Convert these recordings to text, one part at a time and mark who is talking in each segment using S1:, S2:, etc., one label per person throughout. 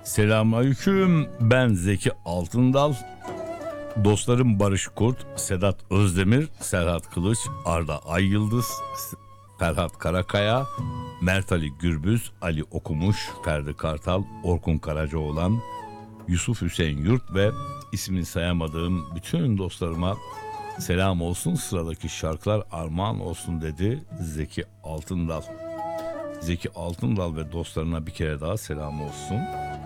S1: Selamünaleyküm. Ben Zeki Altındal. Dostlarım Barış Kurt, Sedat Özdemir, Serhat Kılıç, Arda Ayyıldız, Ferhat Karakaya, Mert Ali Gürbüz, Ali Okumuş, Ferdi Kartal, Orkun Karacaoğlan, Yusuf Hüseyin Yurt ve ismini sayamadığım bütün dostlarıma selam olsun. Sıradaki şarkılar armağan olsun dedi Zeki Altındal. Zeki Altındal ve dostlarına bir kere daha selam olsun.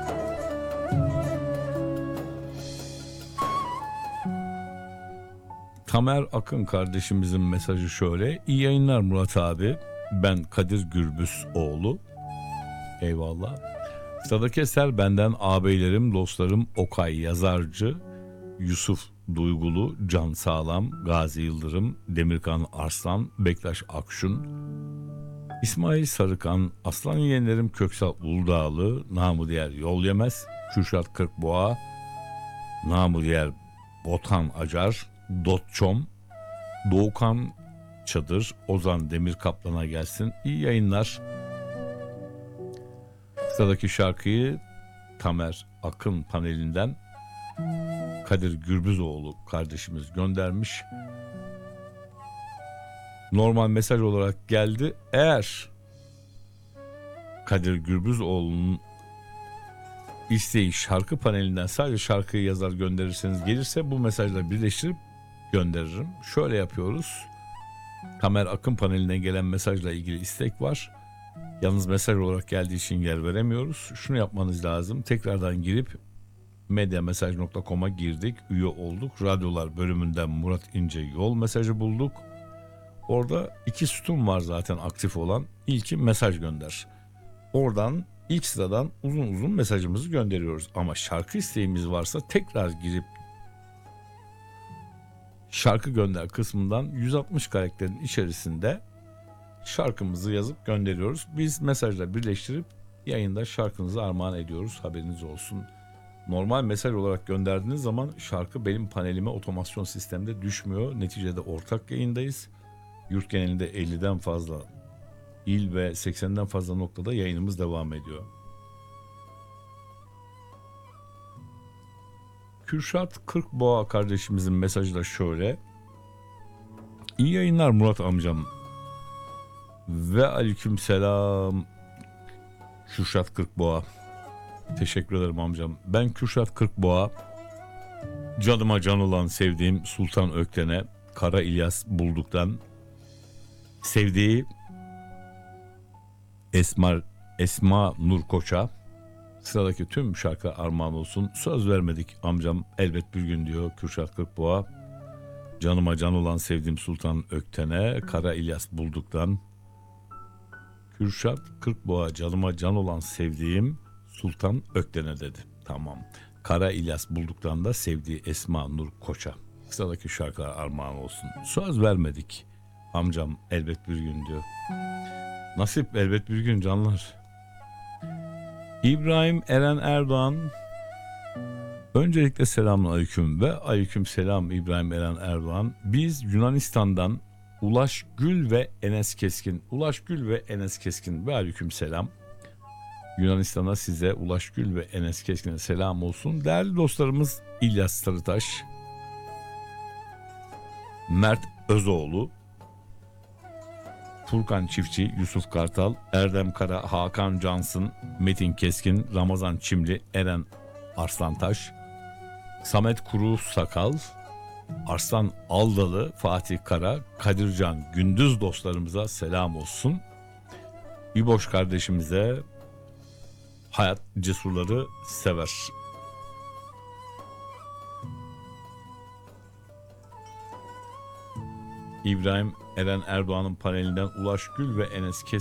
S1: Tamer Akın kardeşimizin mesajı şöyle. İyi yayınlar Murat abi. Ben Kadir Gürbüz oğlu. Eyvallah. Sıradaki eser benden ağabeylerim, dostlarım Okay Yazarcı, Yusuf Duygulu, Can Sağlam, Gazi Yıldırım, Demirkan Arslan, Bektaş Akşun, İsmail Sarıkan, aslan yeğenlerim Köksal Uludağlı, namı diğer Yol Yemez, Kürşat Kırkboğa, namı diğer Botan Acar, Dotçom, Doğukan Çadır, Ozan Demir Kaplan'a gelsin. İyi yayınlar. Sıradaki şarkıyı Tamer Akın panelinden Kadir Gürbüzoğlu kardeşimiz göndermiş. Normal mesaj olarak geldi. Eğer Kadir Gürbüzoğlu'nun isteği şarkı panelinden sadece şarkıyı yazar gönderirseniz gelirse bu mesajla birleştirip gönderirim. Şöyle yapıyoruz. Tamer Akın panelinden gelen mesajla ilgili istek var. Yalnız mesaj olarak geldiği için yer veremiyoruz. Şunu yapmanız lazım. Tekrardan girip medyamesaj.com'a girdik. Üye olduk. Radyolar bölümünden Murat İnce Yol mesajı bulduk. Orada 2 sütun var zaten aktif olan. İlki mesaj gönder. Oradan ilk sıradan uzun uzun mesajımızı gönderiyoruz. Ama şarkı isteğimiz varsa tekrar girip şarkı gönder kısmından 160 karakterin içerisinde şarkımızı yazıp gönderiyoruz. Biz mesajla birleştirip yayında şarkınızı armağan ediyoruz. Haberiniz olsun. Normal mesaj olarak gönderdiğiniz zaman şarkı benim panelime otomasyon sistemde düşmüyor. Neticede ortak yayındayız. Yurt genelinde 50'den fazla il ve 80'den fazla noktada yayınımız devam ediyor. Kürşat Kırkboğa kardeşimizin mesajı da şöyle. İyi yayınlar Murat amcam. Ve aleykümselam Kürşat Kırkboğa. Teşekkür ederim amcam. Ben Kürşat Kırkboğa. Canıma can olan sevdiğim Sultan Ökten'e, Kara İlyas Bulduk'tan, sevdiği Esma Nur Koç'a sıradaki tüm şarkı armağan olsun. Söz vermedik amcam elbet bir gün diyor Kürşat Kırkboğa. Canıma can olan sevdiğim Sultan Ökten'e, Kara İlyas Bulduk'tan. Kürşat Kırkboğa canıma can olan sevdiğim Sultan Ökten'e dedi. Tamam. Kara İlyas Bulduk'tan da sevdiği Esma Nur Koç'a. Sıradaki şarkılar armağan olsun. Söz vermedik amcam elbet bir gün diyor. Nasip elbet bir gün canlar. İbrahim Eren Erdoğan. Öncelikle selamünaleyküm ve aleykümselam İbrahim Eren Erdoğan. Biz Yunanistan'dan Ulaş Gül ve Enes Keskin. Ulaş Gül ve Enes Keskin ve aleykümselam. Yunanistan'a size Ulaş Gül ve Enes Keskin'e selam olsun. Değerli dostlarımız İlyas Sarıtaş, Mert Özoğlu, Furkan Çiftçi, Yusuf Kartal, Erdem Kara, Hakan Cansın, Metin Keskin, Ramazan Çimli, Eren Arslantaş, Samet Kuru Sakal, Arslan Aldalı, Fatih Kara, Kadircan Gündüz dostlarımıza selam olsun. İboş kardeşimize hayat cesurları sever. İbrahim Eren Erdoğan'ın panelinden Ulaş Gül ve Enes